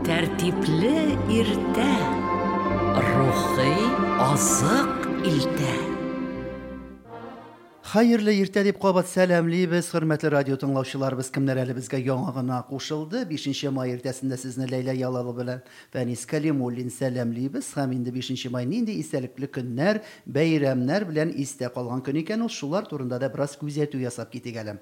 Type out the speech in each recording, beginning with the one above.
Тәртипле иртә. Рухи азык илтә. Хәерле иртә дип кабат сәламлибез, хөрмәтле радио тыңлаучыларыбыз, кемнәр әле безгә яңа гына кушылды. 5 май иртәсендә сезне Ләйлә Ялалы белән Фәнис Калимуллин сәламлибез. Һәм инде 5 май нинди истәлекле көннәр, бәйрәмнәр белән истә калган көн икән, ул шулар турында да бераз күзәтү ясап китик әле.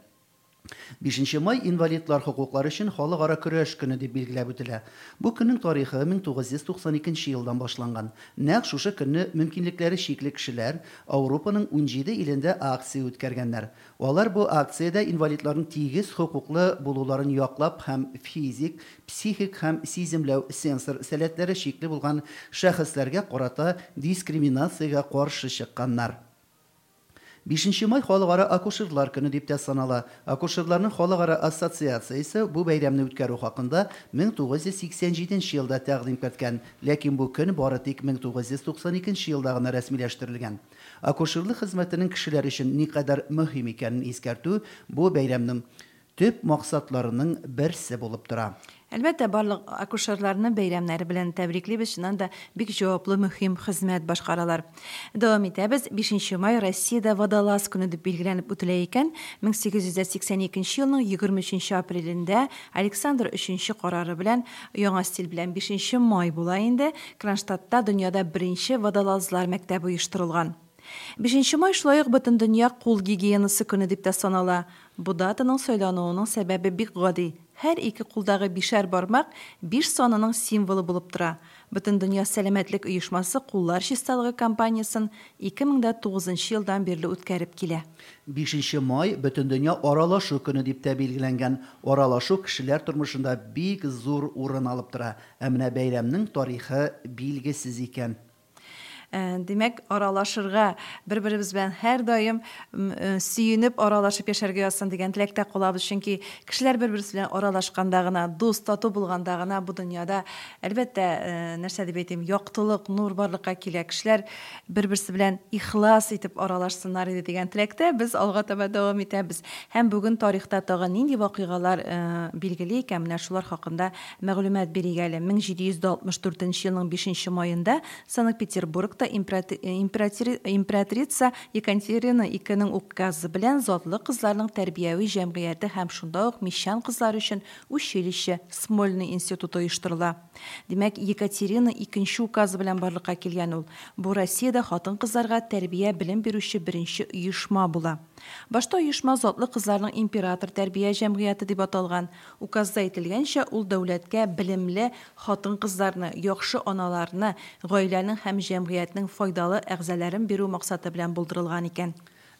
5 май инвалидлар хокуклары өчен халыкара көрәш көне дип билгеләп үтелә. Бу көннең тарихы 1992 елдан башланган. Нәкъ шушы көнне мөмкинлекләре чикле кешеләр Европаның 17 илендә акция үткәргәннәр. Алар бу акциядә инвалидларның тигез хокуклы булуларын яклап һәм физик, психик һәм сиземләү сенсор сәләтләре чикле булган шәхесләргә карата дискриминациягә каршы чыкканнар. 5 май халыкара акушерлар көне дип тә санала. Акушерларның халыкара ассоциациясе бу бәйрәмне үткәрү хакында 1987 елда тәкъдим иткән, ләкин бу көн бары тик 1992 елда гына рәсмиләштерелгән. Акушерлык хезмәтенең кешеләр өчен никадәр мөһим икәнен искәртү бу бәйрәмнең төп максатларының берсе булып тора. Әлбәттә, барлык акушерларны бәйрәмнәре белән тәбриклибез, шуннан да бик җаваплы мөһим хезмәт башкаралар. Дәвам итәбез. 5 май Россиядә водолаз көне дип билгеләнеп үтелә икән. 1882 елның 23 апрелендә Александр 3 карары белән яңа стиль белән 5 май була инде. Кронштадтта дөньяда беренче водолазлар мәктәбе оештырылган. 5 май шулай ук бөтен дөнья кул гигиенасы көне дип тә санала. Бу датаның сайлануының сәбәбе бик гади. Һәр ике кулдагы бишәр бармак 5 санының символы булып тора. Бөтен дөнья сәламәтлек оешмасы куллар чисталыгы кампаниясын 2009 елдан бирле үткәреп килә. 5 май бөтен дөнья аралашу көне дип тә билгеләнгән. Аралашу кешеләр тормышында бик зур урын алып тора. Ә менә бәйрәмнең тарихы билгесез икән. Демәк, аралашырга, бер-беребез белән һәр даим сөенеп аралашып яшәргә язсын дигән теләктә калабыз, чөнки кешеләр бер-берсе белән аралашканда гына, дус, тату булганда гына бу дөньяда әлбәттә нәрсә дип әйтим, яктылык, нур барлыкка килә. Кешеләр бер-берсе белән ихлас итеп аралашсыннар иде дигән теләктә без алга таба дәвам итәбез. Һәм бүген тарихта тагын нинди вакыйгалар билгеле икән, менә шулар хакында мәгълүмат бирик әле. 1764 елның 5 маенда Санкт-Петербург императрица Екатерина II указы белән затлы кызларның тәрбияви җәмгыяте һәм шунда ук мишән кызлар өчен училище Смольный институты оештырыла. Димәк, Екатерина II указы белән барлыкка килгән ул. Бу Россиядә хатын-кызларга тәрбия белем бирүче беренче оешма була. Башта оешма затлы кызларның император тәрбия җәмгыяте дип аталган. Указда әйтелгәнчә, ул дәүләткә белемле хатын-кызларны, яхшы аналарны, гаиләнең һәм җәмгыятьнең файдалы әгъзаларын бирү максаты белән булдырылган икән.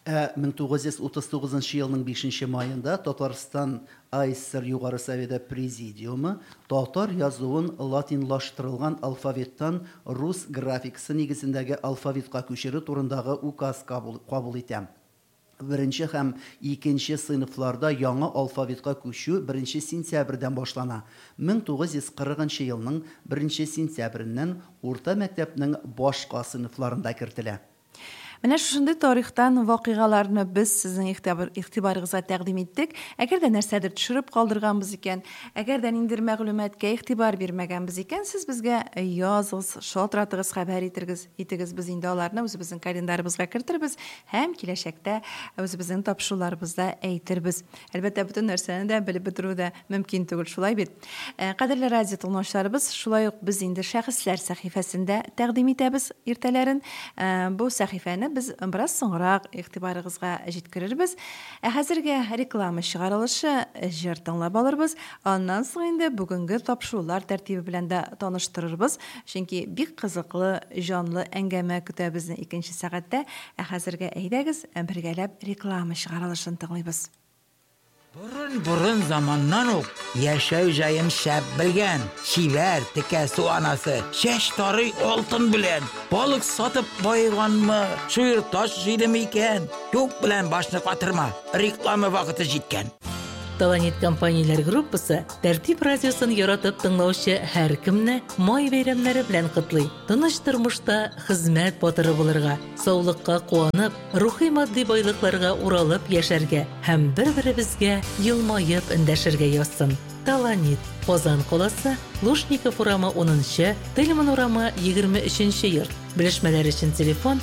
1939 елның 5 маенда Татарстан АССР Югары Советы Президиумы татар язуын латинлаштырылган алфавиттан рус графикасы нигезендәге алфавитка күчерү турындагы указ кабул итә. Беренче һәм икенче сыйныфларда яңа алфавитка күчү 1 сентябрьдән башлана. 1940 елның 1 сентябреннән урта мәктәпнең башка сыйныфларында кертелә. Менә шушындый тарихтан вакыйгаларны без сезнең игътибарыгызга тәкъдим иттек. Әгәр дә нәрсәдер төшереп калдырганбыз икән, әгәр дә ниндидер мәгълүматкә игътибар бирмәгәнбез икән, сез безгә языгыз, шалтыратыгыз, хәбәр итегез. Без инде аларны үзебезнең календарыбызга керттербез һәм киләчәктә үзебезнең тапшыруларыбызда әйтербез. Әлбәттә, бөтен нәрсәне дә белеп бетерү дә мөмкин түгел, шулай бит. Кадерле радио тыңлаучыларыбыз, шулай ук без инде шәхесләр сәхифәсендә тәкъдим итәбез иртәләрен. Бу сәхифәне biz biraz soңрак игътибарыгызга җиткерербез. Хәзергә реклама чыгарылышы җыр тыңлап алырбыз. Аннан соң инде бүгенге тапшырулар тәртибе белән дә таныштырырбыз. Чөнки бик кызыклы, җанлы әңгәмә көтә безне 2нче сәгатьтә. Хәзергә әйдәгез, бергәләп реклама чыгарылышын тыңлыйбыз. Burun zamandan uq yaşav jayın şәп bilgan, şiver, tikəsi anası, şəş tarı altın bilen, balık satıp bayğanmı, şuyur taş jidimi ikən, yok bilen başını qatırma, reklama vaqti jitken. Таланит компанияләр группасы Тәртип радиосын яратып тыңлаучы һәркемне май бәйрәмнәре белән котлый. Тыныч тормышта хезмәт батыры булырга, саулыкка куанып, рухи матди байлыкларга уралып яшәргә һәм бер-беребезгә елмаеп эндәшергә язсын. Таланит. Казан каласы, Лушников урамы 10-нчы, Тельман урамы 23-нче йорт. Белешмәләр өчен телефон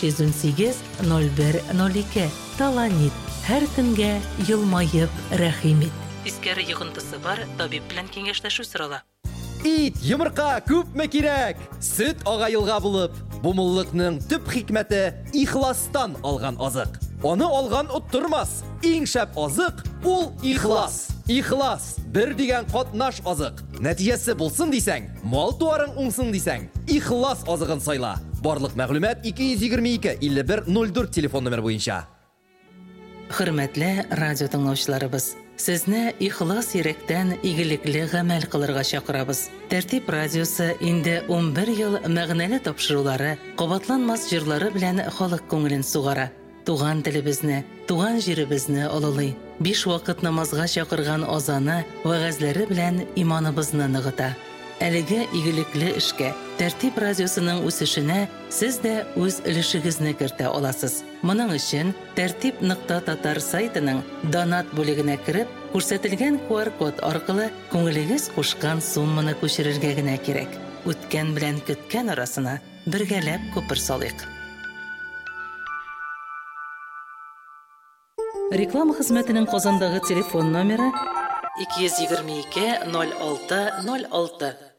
518-01-02. Таланит. Һәр көнгә елмаеп рәхим ит. Тискәре йогынтысы бар, табиб белән киңәшләшү сорала. Ит, йомырка күпме кирәк? Сөт агайлга булып, бу муллыкның төп хикмәте ихластан алган азык. Аны алган оттырмас. Иң шәп азык ул ихлас. Ихлас бер дигән катнаш азык. Нәтиҗәсе булсын дисәң, мал туарың уңсын дисәң, ихлас азыгын сайла. Барлык мәгълүмат 222-51-04 телефон номер буенча. Хөрмәтле радио тыңлаучыларыбыз, сезне ихлас йөрәктән игелекле гамәл кылырга чакырабыз. Тәртип радиосы инде 11 ел мәгънәле тапшырулары, кабатланмас җырлары белән халык күңелен сугара. Туган телебезне, туган җиребезне олылый. 5 вакыт намазга чакырган азаны, вәгазьләре белән иманыбызны ныгыта. Әлеге игелекле эшкә, Тәртип радиосының үсешенә сез дә үз өлешегезне кертә аласыз. Моның өчен Тәртип.татар сайтының донат бүлегенә кереп, күрсәтелгән QR-код аркылы күңелегез кушкан сумманы күчерергә генә кирәк. Үткән белән көткән арасына бергәләп күпер салыйк. Реклама хезмәтенең Казандагы телефон номеры 222 06 06.